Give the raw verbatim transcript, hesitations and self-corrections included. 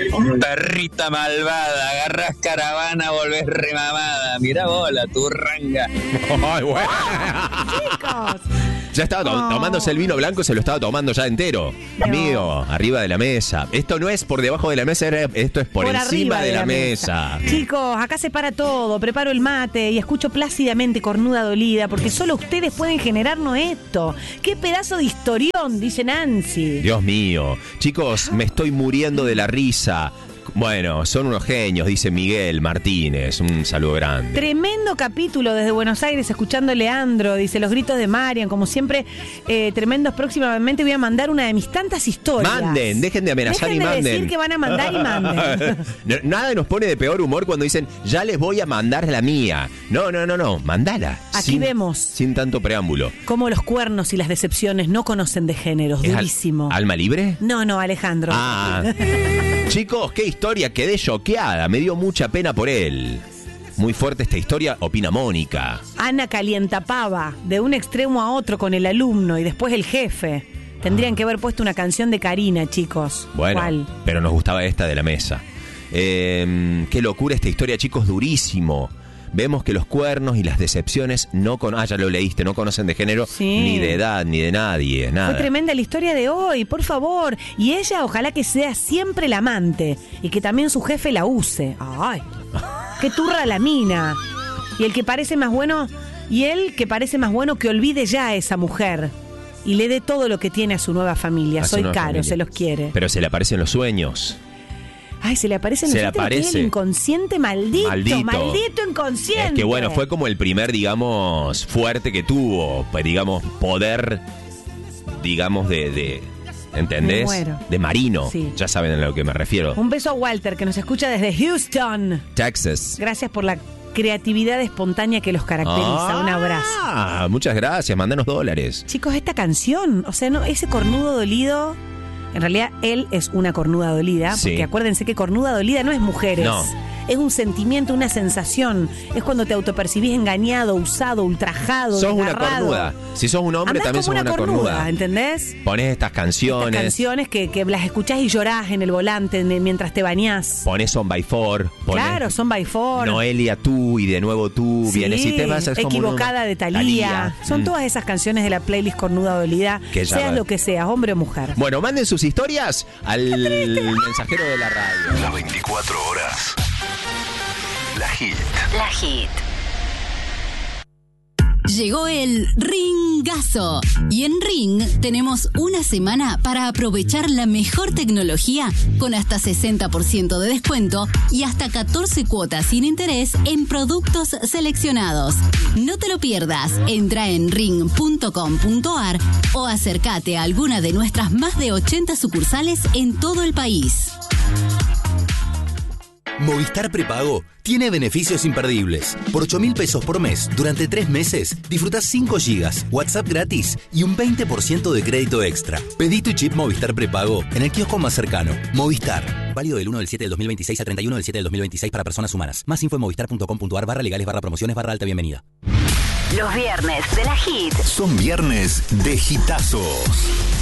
Perrita malvada, agarrás caravana, volvés remamada. Mirá vos, la turranga. Ay, bueno. Chicos. Ya estaba to- Oh. tomándose el vino blanco, se lo estaba tomando ya entero. No. Amigo, arriba de la mesa. Esto no es por debajo de la mesa, esto es por, Por encima arriba de la, mesa. Chicos, acá se para todo. Preparo el mate y escucho plácidamente Cornuda Dolida, porque solo ustedes pueden generarnos esto. ¡Qué pedazo de historión!, dice Nancy. Dios mío. Chicos, me estoy muriendo de la risa. Bueno, son unos genios, dice Miguel Martínez. Un saludo grande. Tremendo capítulo desde Buenos Aires, escuchando a Leandro. Dice, los gritos de Marian, como siempre, eh, tremendos. Próximamente voy a mandar una de mis tantas historias. Manden, dejen de amenazar Dejen y de manden. decir que van a mandar y manden. No, nada nos pone de peor humor cuando dicen, ya les voy a mandar la mía. No, no, no, no, mandala. Aquí sin, vemos. Sin tanto preámbulo. Como los cuernos y las decepciones no conocen de géneros. ¿Es al- Durísimo. ¿Alma libre? No, no, Alejandro. Ah. Chicos, qué historia, quedé choqueada. Me dio mucha pena por él. Muy fuerte esta historia, opina Mónica. Ana Calientapava, de un extremo a otro con el alumno y después el jefe. Tendrían que haber puesto una canción de Karina, chicos. Bueno, ¿Cuál? pero nos gustaba esta de la mesa. Eh, qué locura esta historia, chicos, durísimo. Vemos que los cuernos y las decepciones no con... Ah, ya lo leíste, no conocen de género, Sí. ni de edad, ni de nadie, nada. Fue tremenda la historia de hoy, por favor. Y ella, ojalá que sea siempre la amante y que también su jefe la use. Ay, qué turra la mina. Y el que parece más bueno, y él que parece más bueno que olvide ya a esa mujer y le dé todo lo que tiene a su nueva familia. A su Soy nueva caro, familia. se los quiere. Pero se le aparecen los sueños. Ay, se le aparece en Se los le sitios que aparece. el inconsciente maldito, Maldito. maldito inconsciente. Es que bueno, fue como el primer, digamos, fuerte que tuvo, pues digamos, poder, digamos, de... de ¿entendés? Me muero. De marino. Sí. Ya saben a lo que me refiero. Un beso a Walter, que nos escucha desde Houston. Texas. Gracias por la creatividad espontánea que los caracteriza. Ah, Un abrazo. muchas gracias, mandanos dólares. Chicos, esta canción, o sea, no, ese cornudo dolido, en realidad él es una cornuda dolida, Sí. porque acuérdense que cornuda dolida no es mujeres. No. Es un sentimiento, una sensación. Es cuando te autopercibís engañado, usado, ultrajado, Sos una desgarrado. cornuda. Si sos un hombre, Andás también sos como una, una cornuda. cornuda, ¿entendés? Pones estas canciones. Estas canciones que, que las escuchás y llorás en el volante en- mientras te bañás. Pones Son by Four. Pones Claro, Son by Four. Noelia tú y de nuevo tú. Sí, Vienes y te vas. Es como Equivocada una- de Thalía. Son Mm. todas esas canciones de la playlist Cornuda Dolida. Que ya Seas va. lo que seas, hombre o mujer. Bueno, manden sus historias al mensajero de la radio. Las veinticuatro horas. La Hit. La Hit. Llegó el Ringazo. Y en Ring tenemos una semana para aprovechar la mejor tecnología con hasta sesenta por ciento de descuento y hasta catorce cuotas sin interés en productos seleccionados. No te lo pierdas. Entra en ring punto com punto ar o acércate a alguna de nuestras más de ochenta sucursales en todo el país. Movistar Prepago tiene beneficios imperdibles. Por ocho mil pesos por mes, durante tres meses, disfrutás cinco gigas, WhatsApp gratis y un veinte por ciento de crédito extra. Pedí tu chip Movistar Prepago en el kiosco más cercano. Movistar. Válido del uno del siete del dos mil veintiséis al treinta y uno del siete del dos mil veintiséis para personas humanas. Más info en movistar punto com punto ar barra legales barra promociones barra alta bienvenida. Los viernes de la Hit. Son viernes de hitazos.